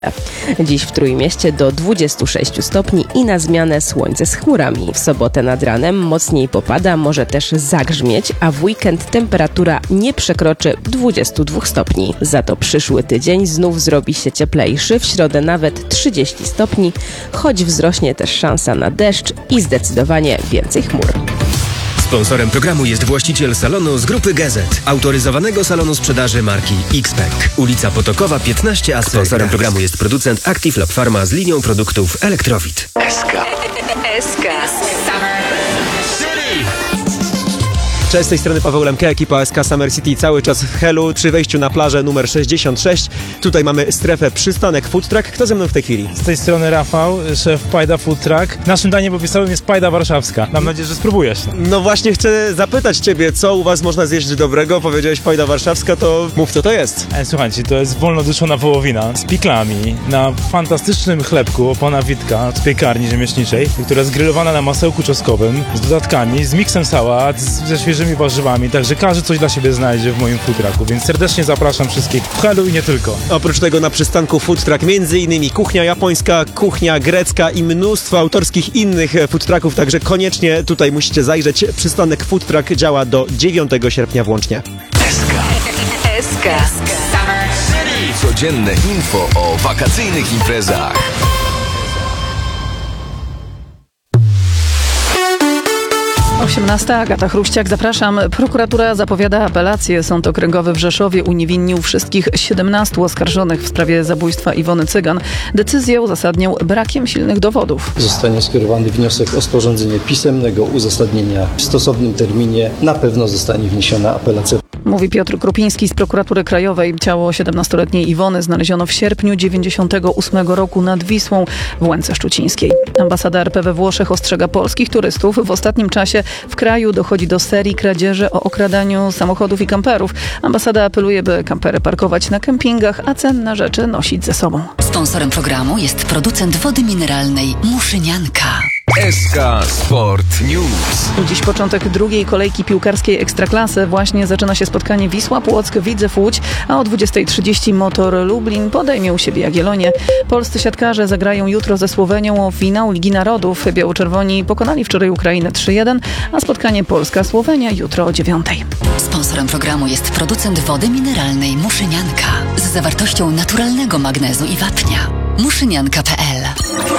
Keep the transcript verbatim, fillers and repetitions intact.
Dziś w Trójmieście do dwudziestu sześciu stopni i na zmianę słońce z chmurami. W sobotę nad ranem mocniej popada, może też zagrzmieć, a w weekend temperatura nie przekroczy dwudziestu dwóch stopni. Za to przyszły tydzień znów zrobi się cieplejszy, w środę nawet trzydzieści stopni, choć wzrośnie też szansa na deszcz i zdecydowanie więcej chmur. Sponsorem programu jest właściciel salonu z grupy G Z, autoryzowanego salonu sprzedaży marki X-Pec. Ulica Potokowa piętnaście A. Sponsorem programu jest producent Active Lab Pharma z linią produktów Elektrowit. S K. S K. Cześć, z tej strony Paweł Lemke, ekipa S K Summer City cały czas w Helu przy wejściu na plażę numer sześćdziesiąt sześć. Tutaj mamy strefę przystanek Food Truck. Kto ze mną w tej chwili? Z tej strony Rafał, szef Pajda Food Truck. Naszym daniem opisowym jest Pajda warszawska. Mam nadzieję, że spróbujesz. No właśnie chcę zapytać Ciebie, co u Was można zjeść dobrego? Powiedziałeś Pajda warszawska, to mów, co to jest. E, słuchajcie, to jest wolnoduszona wołowina z piklami na fantastycznym chlebku pana Witka z piekarni rzemieślniczej, która jest grillowana na masełku czosnkowym z dodatkami, z miksem sałat, z, ze świeżymi warzywami, także każdy coś dla siebie znajdzie w moim food trucku, więc serdecznie zapraszam wszystkich w Helu i nie tylko. Oprócz tego na przystanku Food Truck między innymi kuchnia japońska, kuchnia grecka i mnóstwo autorskich innych food trucków, także koniecznie tutaj musicie zajrzeć. Przystanek Food Truck działa do dziewiątego sierpnia włącznie. S K. S K. Codzienne info o wakacyjnych imprezach. osiemnasta. Agata Chruściak, zapraszam. Prokuratura zapowiada apelację. Sąd Okręgowy w Rzeszowie uniewinnił wszystkich siedemnastu oskarżonych w sprawie zabójstwa Iwony Cygan. Decyzję uzasadniał brakiem silnych dowodów. Zostanie skierowany wniosek o sporządzenie pisemnego uzasadnienia. W stosownym terminie na pewno zostanie wniesiona apelacja. Mówi Piotr Krupiński z Prokuratury Krajowej. Ciało siedemnastoletniej Iwony znaleziono w sierpniu dziewięćdziesiątego ósmego roku nad Wisłą w Łęce Szczucińskiej. Ambasada R P we Włoszech ostrzega polskich turystów. W ostatnim czasie w kraju dochodzi do serii kradzieży o okradaniu samochodów i kamperów. Ambasada apeluje, by kampery parkować na kempingach, a cenne rzeczy nosić ze sobą. Sponsorem programu jest producent wody mineralnej Muszynianka. S K Sport News. Dziś początek drugiej kolejki piłkarskiej Ekstraklasy. Właśnie zaczyna się spotkanie Wisła Płock, Widzew Łódź, a o dwudziestej trzydzieści Motor Lublin podejmie u siebie Jagiellonię. Polscy siatkarze zagrają jutro ze Słowenią o finał Ligi Narodów. Biało-czerwoni pokonali wczoraj Ukrainę trzy jeden, a spotkanie Polska-Słowenia jutro o dziewiątej. Sponsorem programu jest producent wody mineralnej Muszynianka z zawartością naturalnego magnezu i wapnia. muszynianka kropka p l